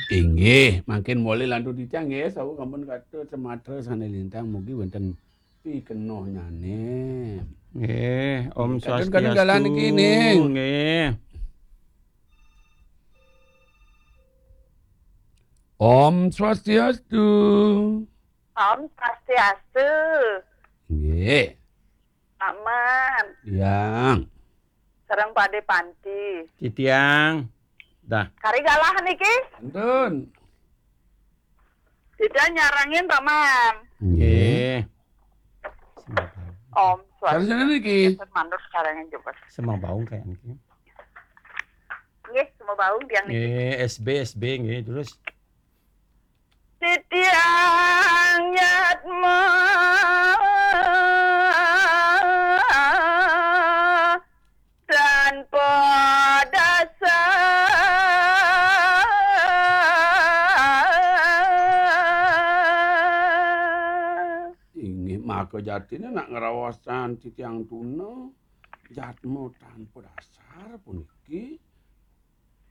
Inggih, mangkin mule lantu dicang nggih, sawu kampun katut sematra sanelintang mugi wonten pikenonyane. Nggih, Om Kadun-kadun Swastiastu. dalan iki ning. Nggih. Om Swastiastu. Om Swastiastu. Nggih. Aman. Yang. Sareng Pade Panti. Titiang. Dah. Kari galah niki. Antun. Tidak nyarangin Paman. Nggih. Om Sarjana Swastiastu. niki. Manut sarengin coba. Semang baung kayak niki. Nggih, semua bau biang niki. Nggih, SB nggih terus. Titiang nyatma tanpa dasar. Inggih maka jatine nak ngerawasan titiang tuna jatmu tanpa dasar puniki.